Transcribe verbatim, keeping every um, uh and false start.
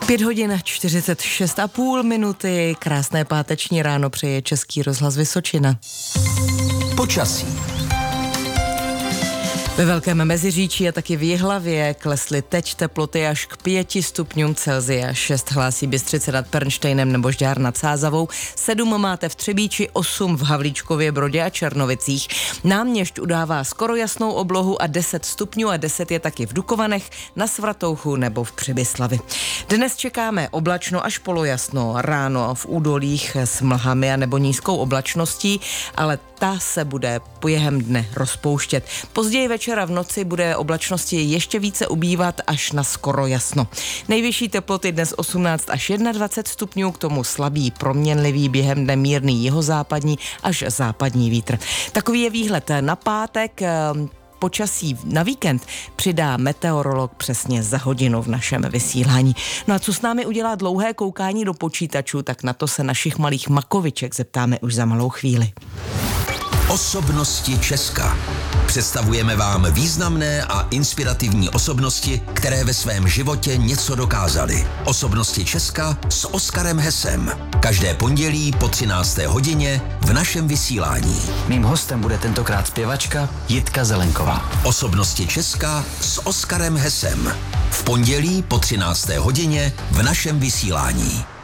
Pět hodin čtyřicet šest a půl minuty, krásné páteční ráno přeje Český rozhlas Vysočina. Počasí. Ve Velkém Meziříčí a taky v Jihlavě klesly teď teploty až k pěti stupňům Celsia. Šest hlásí Bystřice nad Pernštejnem nebo Žďár nad Sázavou. Sedm máte v Třebíči, osm v Havlíčkově Brodě a Černovicích. Náměšť udává skoro jasnou oblohu a deset stupňů a deset je taky v Dukovanech, na Svatouchu nebo v Přibyslavi. Dnes čekáme oblačno až polojasno, ráno v údolích s mlhami a nebo nízkou oblačností, ale ta se bude během dne rozpouštět. Později večera v noci bude oblačnosti ještě více ubývat až na skoro jasno. Nejvyšší teploty dnes osmnáct až dvacet jedna stupňů, k tomu slabý proměnlivý během dne mírný jihozápadní až západní vítr. Takový je výhled na pátek. Počasí na víkend přidá meteorolog přesně za hodinu v našem vysílání. No a co s námi udělá dlouhé koukání do počítačů, tak na to se našich malých makoviček zeptáme už za malou chvíli. Osobnosti Česka. Představujeme vám významné a inspirativní osobnosti, které ve svém životě něco dokázaly. Osobnosti Česka s Oskarem Hesem. Každé pondělí po třinácté hodině v našem vysílání. Mým hostem bude tentokrát zpěvačka Jitka Zelenková. Osobnosti Česka s Oskarem Hesem. V pondělí po třinácté hodině v našem vysílání.